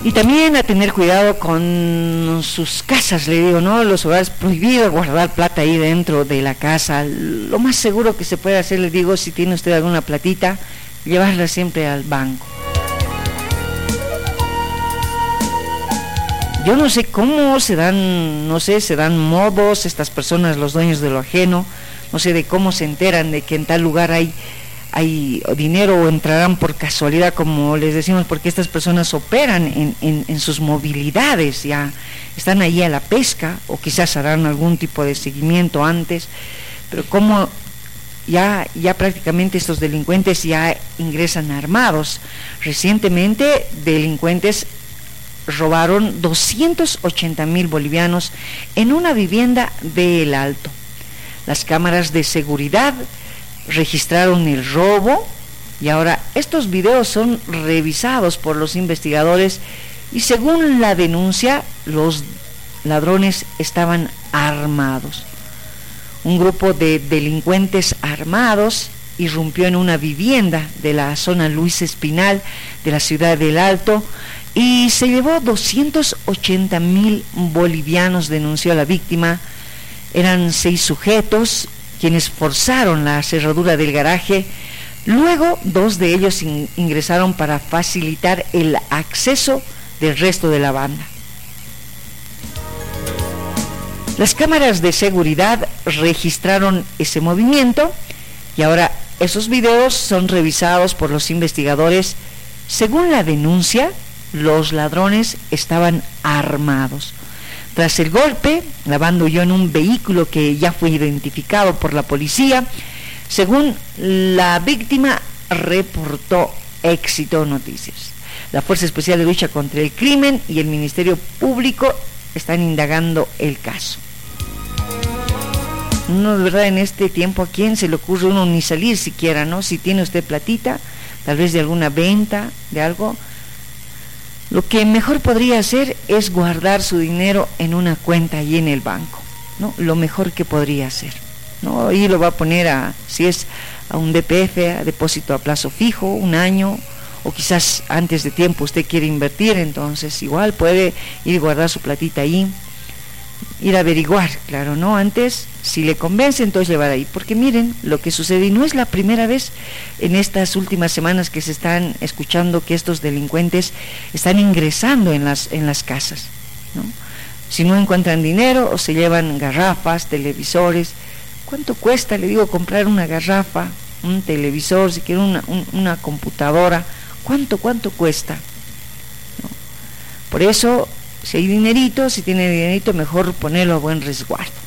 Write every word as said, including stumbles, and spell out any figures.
Y también a tener cuidado con sus casas, le digo, ¿no? Los hogares, prohibido guardar plata ahí dentro de la casa. Lo más seguro que se puede hacer, le digo, si tiene usted alguna platita, llevarla siempre al banco. Yo no sé cómo se dan, no sé, se dan modos estas personas, los dueños de lo ajeno, no sé de cómo se enteran de que en tal lugar hay hay dinero o entrarán por casualidad, como les decimos, porque estas personas operan en, en, en sus movilidades, ya están ahí a la pesca, o quizás harán algún tipo de seguimiento antes, pero como ya, ya prácticamente estos delincuentes ya ingresan armados. Recientemente delincuentes robaron doscientos ochenta mil bolivianos en una vivienda de El Alto. Las cámaras de seguridad registraron el robo y ahora estos videos son revisados por los investigadores y según la denuncia los ladrones estaban armados. Un grupo de delincuentes armados irrumpió en una vivienda de la zona Luis Espinal de la ciudad del Alto y se llevó doscientos ochenta mil bolivianos, denunció la víctima. Eran seis sujetos quienes forzaron la cerradura del garaje. Luego dos de ellos in- ingresaron para facilitar el acceso del resto de la banda. Las cámaras de seguridad registraron ese movimiento y ahora esos videos son revisados por los investigadores. Según la denuncia, los ladrones estaban armados. Tras el golpe, la banda huyó en un vehículo que ya fue identificado por la policía. Según la víctima, reportó Éxito Noticias. La Fuerza Especial de Lucha contra el Crimen y el Ministerio Público están indagando el caso. No, de verdad, en este tiempo, ¿a quién se le ocurre uno ni salir siquiera, no? Si tiene usted platita, tal vez de alguna venta, de algo, lo que mejor podría hacer es guardar su dinero en una cuenta ahí en el banco, ¿no? Lo mejor que podría hacer, ¿no? Ahí lo va a poner a, si es a un D P F, a depósito a plazo fijo, un año, o quizás antes de tiempo usted quiere invertir, entonces igual puede ir a guardar su platita ahí, ir a averiguar, claro, ¿no? Antes, si le convence, entonces llevar ahí, porque miren lo que sucede, y no es la primera vez en estas últimas semanas que se están escuchando que estos delincuentes están ingresando en las, en las casas, ¿no? Si no encuentran dinero, o se llevan garrafas, televisores. ¿Cuánto cuesta, le digo, comprar una garrafa, un televisor, si quiere una, un, una computadora? ¿Cuánto, cuánto cuesta? ¿No? Por eso, si hay dinerito, si tiene dinerito, mejor ponerlo a buen resguardo.